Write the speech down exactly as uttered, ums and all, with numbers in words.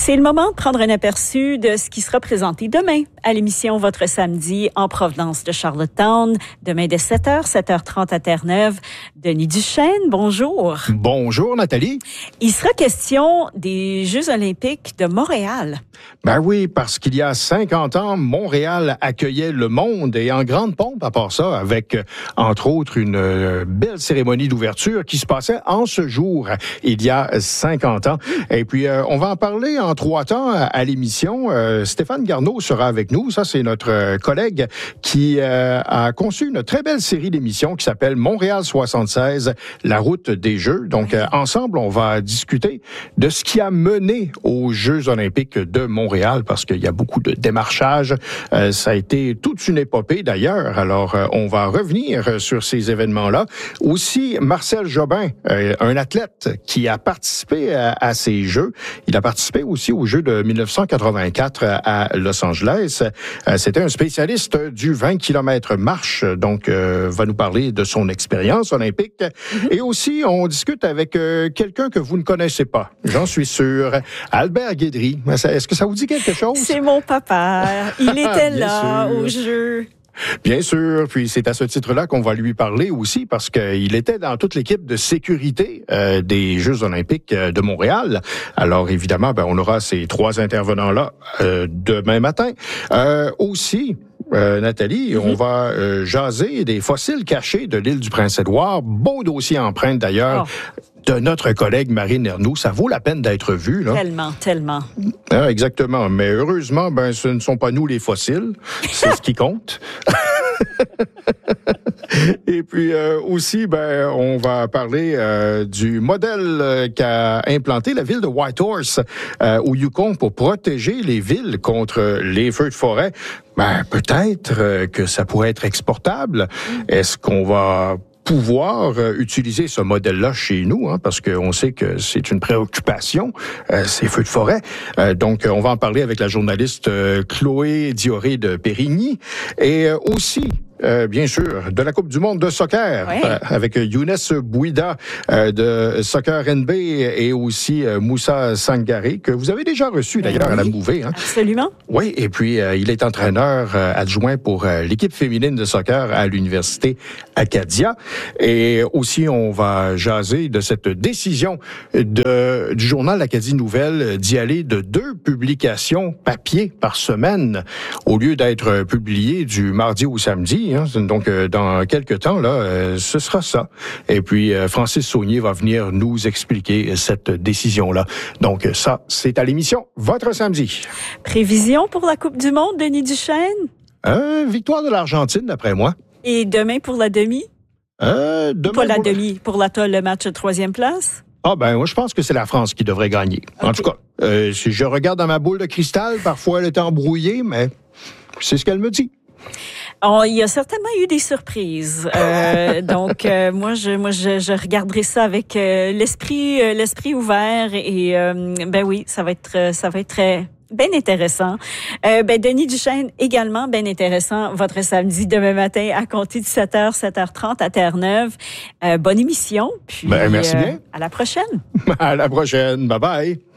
C'est le moment de prendre un aperçu de ce qui sera présenté demain à l'émission Votre Samedi en provenance de Charlottetown. Demain dès sept heures, sept heures trente à Terre-Neuve. Denis Duchesne, bonjour. Bonjour Nathalie. Il sera question des Jeux olympiques de Montréal. Ben oui, parce qu'il y a cinquante ans, Montréal accueillait le monde et en grande pompe à part ça, avec entre autres une euh, belle cérémonie d'ouverture qui se passait en ce jour, il y a cinquante ans. Et puis, euh, on va en parler en trois temps à l'émission. Euh, Stéphane Garneau sera avec nous. Ça, c'est notre euh, collègue qui euh, a conçu une très belle série d'émissions qui s'appelle Montréal soixante-seize, la route des Jeux. Donc, euh, ensemble, on va discuter de ce qui a mené aux Jeux olympiques de Montréal, parce qu'il y a beaucoup de démarchage. Euh, ça a été toute une épopée, d'ailleurs. Alors, euh, on va revenir sur ces événements-là. Aussi, Marcel Jobin, euh, un athlète qui a participé à, à ces Jeux. Il a participé aussi aux Jeux de dix-neuf cent quatre-vingt-quatre à Los Angeles. Euh, c'était un spécialiste du vingt kilomètres marche, donc euh, va nous parler de son expérience olympique. Mm-hmm. Et aussi, on discute avec euh, quelqu'un que vous ne connaissez pas, j'en suis sûr, Albert Guédry. Est-ce que ça vous dit quelque chose? C'est mon papa. Il était là aux Jeux. Bien sûr, puis c'est à ce titre-là qu'on va lui parler aussi, parce qu'il était dans toute l'équipe de sécurité euh, des Jeux olympiques de Montréal. Alors évidemment, ben, on aura ces trois intervenants-là euh, demain matin. Euh, aussi... Euh, Nathalie, mm-hmm. on va euh, jaser des fossiles cachés de l'île du Prince-Édouard. Beau dossier empreinte d'ailleurs. Oh. De notre collègue Marine Ernoult. Ça vaut la peine d'être vu, là. Tellement, tellement. Ah, exactement. Mais heureusement, ben, ce ne sont pas nous les fossiles. C'est ce qui compte. Et puis euh, aussi, ben, on va parler euh, du modèle euh, qu'a implanté la ville de Whitehorse euh, au Yukon pour protéger les villes contre les feux de forêt. Ben, peut-être euh, que ça pourrait être exportable. Est-ce qu'on va pouvoir euh, utiliser ce modèle-là chez nous, hein, parce qu'on sait que c'est une préoccupation, euh, ces feux de forêt. Euh, donc, on va en parler avec la journaliste euh, Chloé Dioré de Périgny. Et euh, aussi... Euh, bien sûr, de la Coupe du monde de soccer, ouais. euh, avec Younes Bouida euh, de Soccer N B et aussi euh, Moussa Sangaré, que vous avez déjà reçu d'ailleurs oui. à la Mouvée. Hein. Absolument. Oui, et puis euh, il est entraîneur euh, adjoint pour euh, l'équipe féminine de soccer à l'Université Acadia. Et aussi, on va jaser de cette décision de, du journal L'Acadie Nouvelle d'y aller de deux publications papier par semaine au lieu d'être publié du mardi au samedi. Donc, euh, dans quelques temps, là, euh, ce sera ça. Et puis, euh, Francis Saunier va venir nous expliquer cette décision-là. Donc, ça, c'est à l'émission Votre Samedi. Prévision pour la Coupe du monde, Denis Duchesne? Euh, victoire de l'Argentine, d'après moi. Et demain pour la demi? Euh, demain Pas la pour... demi, pour la le match de troisième place? Ah ben, moi, je pense que c'est la France qui devrait gagner. Okay. En tout cas, euh, si je regarde dans ma boule de cristal, parfois elle est embrouillée, mais c'est ce qu'elle me dit. Oh, il y a certainement eu des surprises. Euh, donc, euh, moi, je, moi, je, je regarderai ça avec euh, l'esprit, euh, l'esprit ouvert. Et euh, ben oui, ça va être, ça va être très bien intéressant. Euh, ben Denis Duchesne également bien intéressant. Votre samedi demain matin à compter de sept heures, sept heures trente à Terre-Neuve. Euh, bonne émission. Puis, ben, merci euh, bien. À la prochaine. À la prochaine. Bye bye.